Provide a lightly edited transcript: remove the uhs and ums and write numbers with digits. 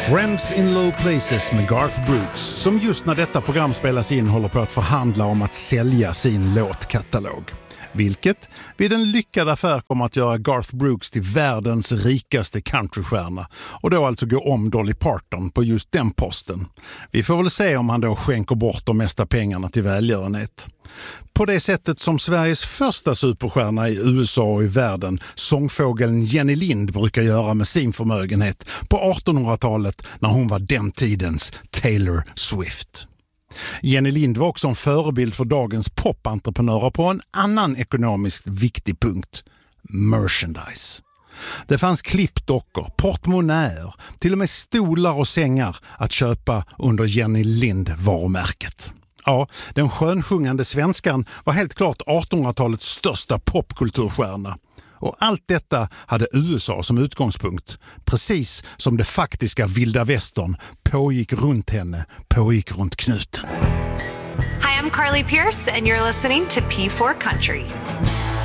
Friends in Low Places med Garth Brooks, som just när detta program spelas in håller på att förhandla om att sälja sin låtkatalog. Vilket vid en lyckad affär kommer att göra Garth Brooks till världens rikaste countrystjärna och då alltså gå om Dolly Parton på just den posten. Vi får väl se om han då skänker bort de mesta pengarna till välgörenhet. På det sättet som Sveriges första superstjärna i USA och i världen, sångfågeln Jenny Lind, brukar göra med sin förmögenhet på 1800-talet när hon var den tidens Taylor Swift. Jenny Lind var också en förebild för dagens popentreprenörer på en annan ekonomiskt viktig punkt: merchandise. Det fanns klippdockor, portmonnäer, till och med stolar och sängar att köpa under Jenny Lind-varumärket. Ja, den skönsjungande svenskan var helt klart 1800-talets största popkulturstjärna. Och allt detta hade USA som utgångspunkt, precis som det faktiska vilda västern pågick runt henne, pågick runt knuten. Hi, I'm Carly Pierce and you're listening to P4 Country.